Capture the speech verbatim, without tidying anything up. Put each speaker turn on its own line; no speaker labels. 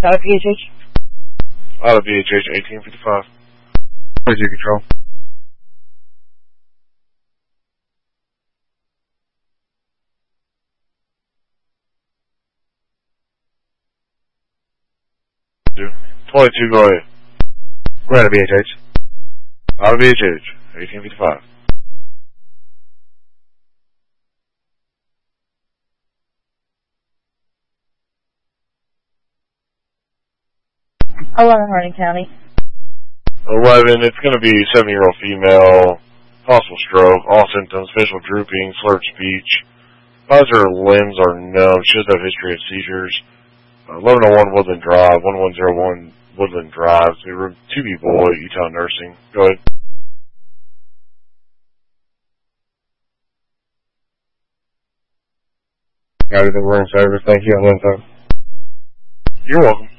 Out of B H H?
Out of B H H, eighteen fifty-five.
Where's your control?
twenty-two, go ahead.
We're out of B H H.
Out of B H H, eighteen fifty-five.
eleven, Harding County.
eleven, it's going to be seventy-year-old female, possible stroke, all symptoms, facial drooping, slurred speech. Eyes or limbs are numb. She does have a history of seizures. Uh, eleven oh one Woodland Drive, one one zero one Woodland Drive, two people at Utah Nursing. Go ahead.
Got it, we're in service. Thank you on info.
You're welcome.